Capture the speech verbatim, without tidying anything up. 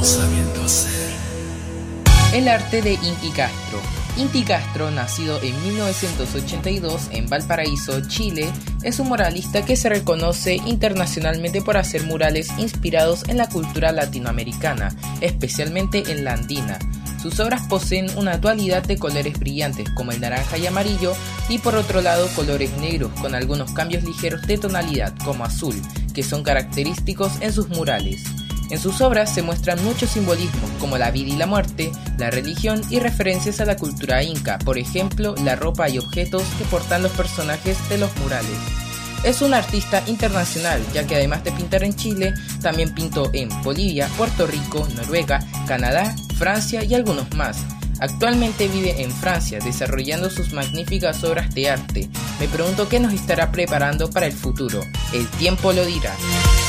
sabiendo hacer. El arte de Inti Castro. Inti Castro, nacido en mil novecientos ochenta y dos en Valparaíso, Chile, es un muralista que se reconoce internacionalmente por hacer murales inspirados en la cultura latinoamericana, especialmente en la andina. Sus obras poseen una dualidad de colores brillantes como el naranja y amarillo, y por otro lado colores negros con algunos cambios ligeros de tonalidad como azul, que son característicos en sus murales. En sus obras se muestran muchos simbolismos como la vida y la muerte, la religión y referencias a la cultura inca, por ejemplo, la ropa y objetos que portan los personajes de los murales. Es un artista internacional, ya que además de pintar en Chile, también pintó en Bolivia, Puerto Rico, Noruega, Canadá, Francia y algunos más. Actualmente vive en Francia, desarrollando sus magníficas obras de arte. Me pregunto qué nos estará preparando para el futuro. El tiempo lo dirá.